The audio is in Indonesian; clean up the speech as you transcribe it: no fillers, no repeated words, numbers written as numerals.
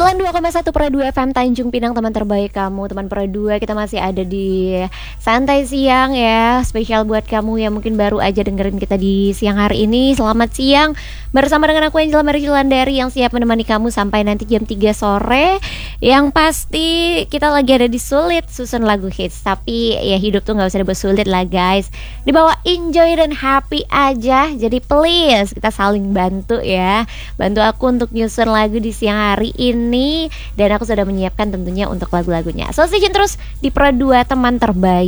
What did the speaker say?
92,1 Pro 2 FM Tanjung Pinang, teman terbaik kamu, teman Pro 2. Kita masih ada di Santai Siang ya. Spesial buat kamu yang mungkin baru aja dengerin kita di siang hari ini. Selamat siang bersama dengan aku Angela Marjulandari yang siap menemani kamu sampai nanti jam 3 sore. Yang pasti kita lagi ada di Sulit susun lagu hits. Tapi ya hidup tuh gak usah dibawa sulit lah guys. Dibawa enjoy dan happy aja. Jadi please kita saling bantu ya. Bantu aku untuk nyusun lagu di siang hari ini, dan aku sudah menyiapkan tentunya untuk lagu-lagunya. So stay tune terus di Pro 2 teman terbaik.